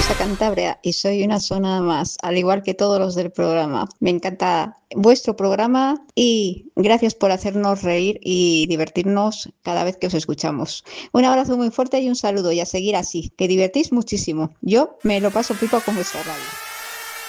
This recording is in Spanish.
a Cantabria y soy una zona más, al igual que todos los del programa. Me encanta vuestro programa y gracias por hacernos reír y divertirnos cada vez que os escuchamos. Un abrazo muy fuerte y un saludo y a seguir así, que divertís muchísimo. Yo me lo paso pipa con vuestra radio.